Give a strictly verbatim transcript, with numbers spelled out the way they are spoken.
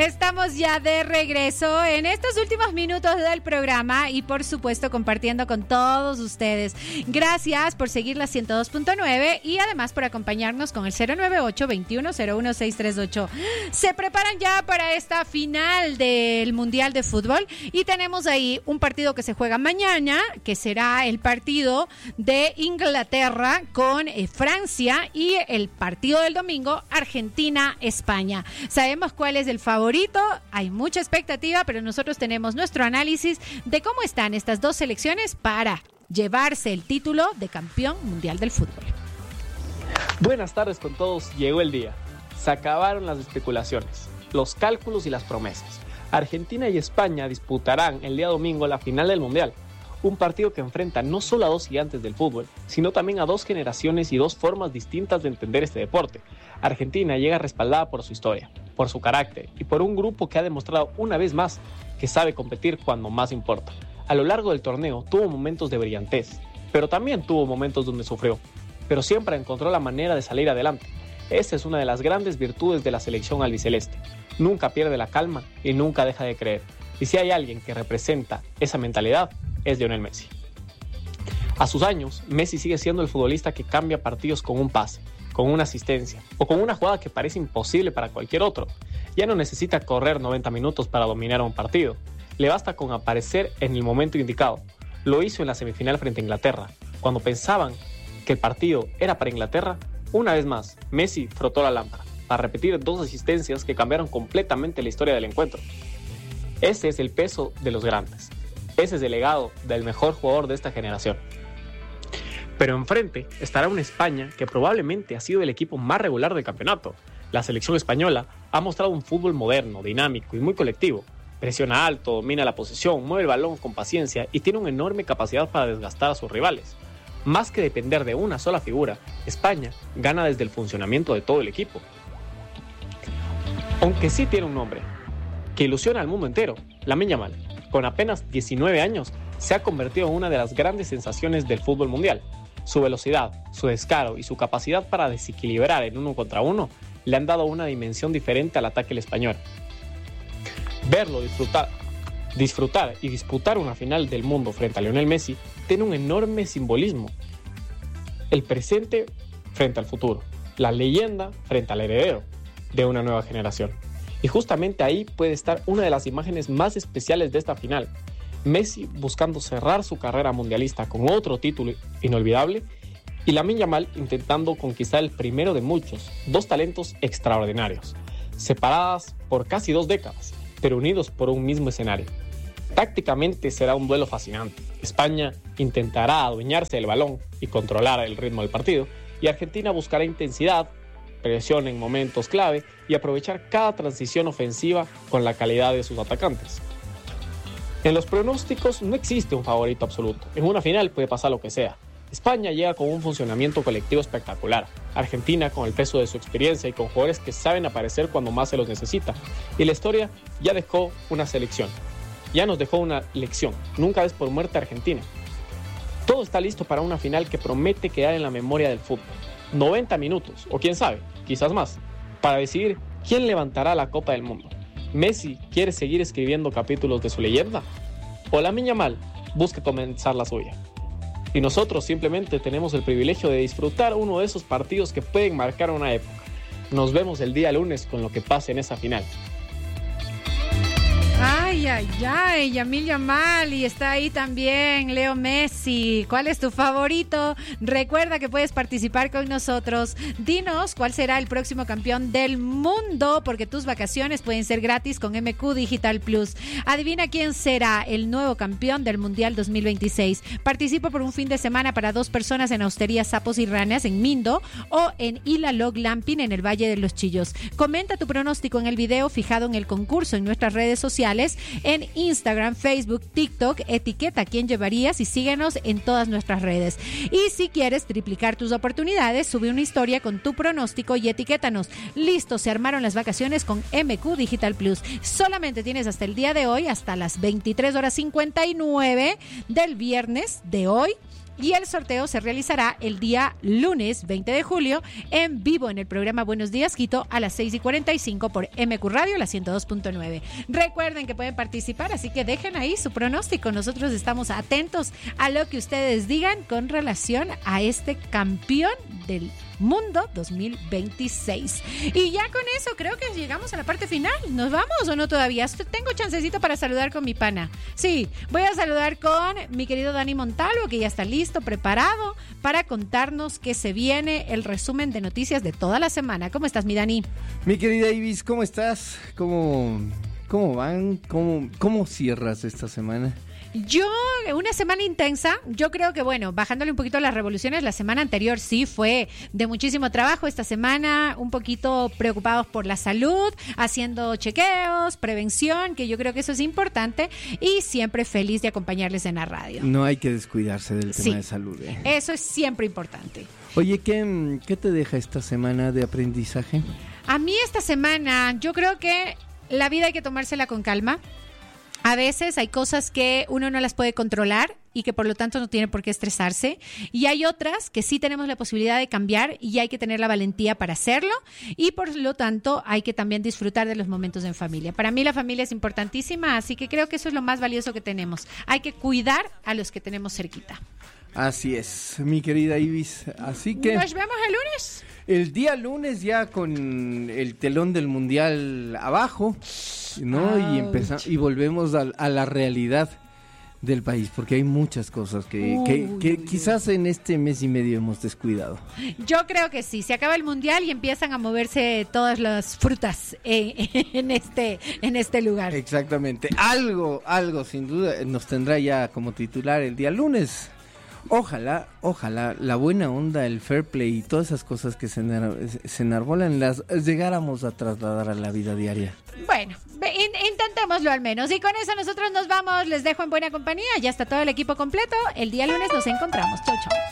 Estamos ya de regreso en estos últimos minutos del programa y por supuesto compartiendo con todos ustedes. Gracias por seguir la ciento dos punto nueve y además por acompañarnos con el cero nueve ocho, veintiuno cero uno, seiscientos treinta y ocho. Se preparan ya para esta final del Mundial de Fútbol y tenemos ahí un partido que se juega mañana, que será el partido de Inglaterra con eh, Francia, y el partido del domingo Argentina-España. Sabemos cuál es el favorito, hay mucha expectativa, pero nosotros tenemos nuestro análisis de cómo están estas dos selecciones para llevarse el título de campeón mundial del fútbol. Buenas tardes con todos, llegó el día. Se acabaron las especulaciones, los cálculos y las promesas. Argentina y España disputarán el día domingo la final del Mundial. Un partido que enfrenta no solo a dos gigantes del fútbol, sino también a dos generaciones y dos formas distintas de entender este deporte. Argentina llega respaldada por su historia, por su carácter y por un grupo que ha demostrado una vez más que sabe competir cuando más importa. A lo largo del torneo tuvo momentos de brillantez, pero también tuvo momentos donde sufrió, pero siempre encontró la manera de salir adelante. Esta es una de las grandes virtudes de la selección albiceleste. Nunca pierde la calma y nunca deja de creer. Y si hay alguien que representa esa mentalidad, es Lionel Messi. A sus años, Messi sigue siendo el futbolista que cambia partidos con un pase, con una asistencia o con una jugada que parece imposible para cualquier otro. Ya no necesita correr noventa minutos para dominar un partido. Le basta con aparecer en el momento indicado. Lo hizo en la semifinal frente a Inglaterra. Cuando pensaban que el partido era para Inglaterra, una vez más, Messi frotó la lámpara para repetir dos asistencias que cambiaron completamente la historia del encuentro. Ese es el peso de los grandes. Ese es el legado del mejor jugador de esta generación. Pero enfrente estará una España que probablemente ha sido el equipo más regular del campeonato. La selección española ha mostrado un fútbol moderno, dinámico y muy colectivo. Presiona alto, domina la posesión, mueve el balón con paciencia y tiene una enorme capacidad para desgastar a sus rivales. Más que depender de una sola figura, España gana desde el funcionamiento de todo el equipo. Aunque sí tiene un nombre que ilusiona al mundo entero, Lamine Yamal, con apenas diecinueve años, se ha convertido en una de las grandes sensaciones del fútbol mundial. Su velocidad, su descaro y su capacidad para desequilibrar en uno contra uno le han dado una dimensión diferente al ataque español. Verlo disfrutar, disfrutar y disputar una final del mundo frente a Lionel Messi tiene un enorme simbolismo. El presente frente al futuro, la leyenda frente al heredero de una nueva generación. Y justamente ahí puede estar una de las imágenes más especiales de esta final. Messi buscando cerrar su carrera mundialista con otro título inolvidable y Lamine Yamal intentando conquistar el primero de muchos, dos talentos extraordinarios, separadas por casi dos décadas, pero unidos por un mismo escenario. Tácticamente será un duelo fascinante. España intentará adueñarse del balón y controlar el ritmo del partido, y Argentina buscará intensidad, presión en momentos clave y aprovechar cada transición ofensiva con la calidad de sus atacantes. En los pronósticos no existe un favorito absoluto. En una final puede pasar lo que sea. España llega con un funcionamiento colectivo espectacular. Argentina con el peso de su experiencia y con jugadores que saben aparecer cuando más se los necesita. Y la historia ya dejó una selección. Ya nos dejó una lección. Nunca des por muerta a Argentina. Todo está listo para una final que promete quedar en la memoria del fútbol. noventa minutos, o quién sabe, quizás más, para decidir quién levantará la Copa del Mundo. ¿Messi quiere seguir escribiendo capítulos de su leyenda? ¿O Lamine Yamal busca comenzar la suya? Y nosotros simplemente tenemos el privilegio de disfrutar uno de esos partidos que pueden marcar una época. Nos vemos el día lunes con lo que pase en esa final. Ay, ay, ay, Lamine Yamal, y está ahí también Leo Messi. ¿Cuál es tu favorito? Recuerda que puedes participar con nosotros. Dinos cuál será el próximo campeón del mundo, porque tus vacaciones pueden ser gratis con M Q Digital Plus. Adivina quién será el nuevo campeón del Mundial dos mil veintiséis. Participa por un fin de semana para dos personas en Hostería Sapos y Ranas en Mindo o en Ilalog Glamping en el Valle de los Chillos. Comenta tu pronóstico en el video fijado en el concurso en nuestras redes sociales, en Instagram, Facebook, TikTok, etiqueta quién llevarías y síguenos en todas nuestras redes. Y si quieres triplicar tus oportunidades, sube una historia con tu pronóstico y etiquétanos. Listo, se armaron las vacaciones con M Q Digital Plus. Solamente tienes hasta el día de hoy, hasta las veintitrés horas cincuenta y nueve del viernes de hoy, y el sorteo se realizará el día lunes veinte de julio en vivo en el programa Buenos Días Quito a las seis y cuarenta y cinco por M Q Radio, la ciento dos punto nueve. Recuerden que pueden participar, así que dejen ahí su pronóstico. Nosotros estamos atentos a lo que ustedes digan con relación a este campeón del mundo dos mil veintiséis. Y ya con eso creo que llegamos a la parte final. ¿Nos vamos o no todavía? Tengo chancecito para saludar con mi pana. Sí, voy a saludar con mi querido Dani Montalvo, que ya está listo, preparado para contarnos qué se viene, el resumen de noticias de toda la semana. ¿Cómo estás, mi Dani? Mi querida Ibis, ¿cómo estás? ¿Cómo, cómo van? ¿Cómo, cómo cierras esta semana? Yo, una semana intensa, yo creo que bueno, bajándole un poquito las revoluciones, la semana anterior sí fue de muchísimo trabajo, esta semana un poquito preocupados por la salud, haciendo chequeos, prevención, que yo creo que eso es importante, y siempre feliz de acompañarles en la radio. No hay que descuidarse del tema sí, de salud. ¿eh? Eso es siempre importante. Oye, ¿qué, ¿qué te deja esta semana de aprendizaje? A mí esta semana, yo creo que la vida hay que tomársela con calma. A veces hay cosas que uno no las puede controlar y que por lo tanto no tiene por qué estresarse. Y hay otras que sí tenemos la posibilidad de cambiar y hay que tener la valentía para hacerlo. Y por lo tanto hay que también disfrutar de los momentos en familia. Para mí la familia es importantísima, así que creo que eso es lo más valioso que tenemos. Hay que cuidar a los que tenemos cerquita. Así es, mi querida Ibis. Así que nos vemos el lunes. El día lunes ya con el telón del mundial abajo, ¿no? Ouch. Y empezamos y volvemos a, a la realidad del país, porque hay muchas cosas que, uy, que, que uy, quizás uy. en este mes y medio hemos descuidado. Yo creo que sí, se acaba el mundial y empiezan a moverse todas las frutas en, en este en este lugar. Exactamente, algo, algo sin duda nos tendrá ya como titular el día lunes. Ojalá, ojalá la buena onda, el fair play y todas esas cosas que se, enar- se enarbolan las llegáramos a trasladar a la vida diaria. Bueno, in- intentémoslo al menos. Y con eso nosotros nos vamos. Les dejo en buena compañía. Ya está todo el equipo completo. El día lunes nos encontramos. Chau, chau.